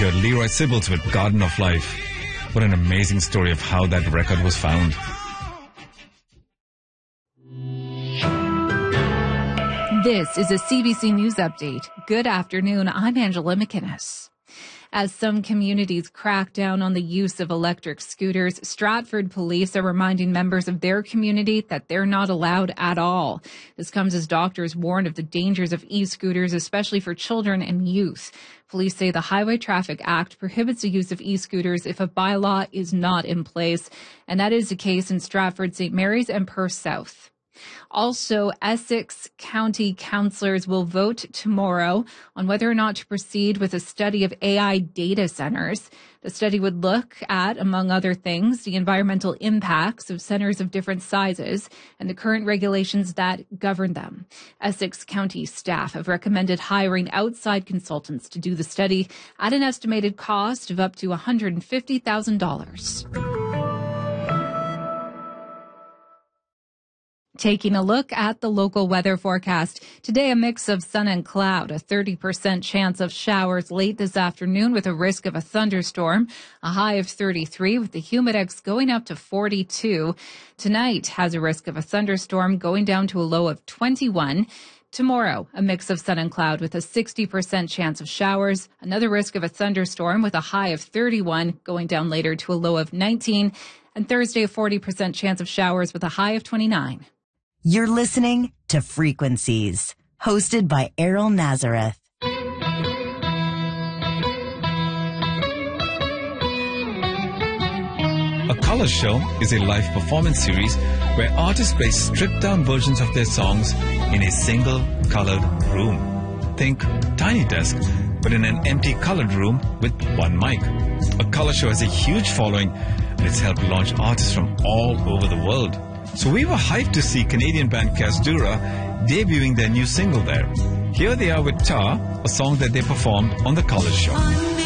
heard Leroy Sibbles with Garden of Life. What an amazing story of how that record was found. This is a CBC News Update. Good afternoon. I'm Angela McInnes. As some communities crack down on the use of electric scooters, Stratford police are reminding members of their community that they're not allowed at all. This comes as doctors warn of the dangers of e-scooters, especially for children and youth. Police say the Highway Traffic Act prohibits the use of e-scooters if a bylaw is not in place, and that is the case in Stratford, St. Mary's, and Perth South. Also, Essex County councillors will vote tomorrow on whether or not to proceed with a study of AI data centres. The study would look at, among other things, the environmental impacts of centres of different sizes and the current regulations that govern them. Essex County staff have recommended hiring outside consultants to do the study at an estimated cost of up to $150,000. Taking a look at the local weather forecast. Today, a mix of sun and cloud, a 30% chance of showers late this afternoon with a risk of a thunderstorm, a high of 33 with the humidex going up to 42. Tonight has a risk of a thunderstorm going down to a low of 21. Tomorrow, a mix of sun and cloud with a 60% chance of showers, another risk of a thunderstorm with a high of 31 going down later to a low of 19. And Thursday, a 40% chance of showers with a high of 29. You're listening to Frequencies, hosted by Errol Nazareth. A Color Show is a live performance series where artists play stripped-down versions of their songs in a single colored room. Think Tiny Desk, but in an empty colored room with one mic. A Color Show has a huge following, and it's helped launch artists from all over the world. So we were hyped to see Canadian band Casdura debuting their new single there. Here they are with Tar, a song that they performed on The Color Show.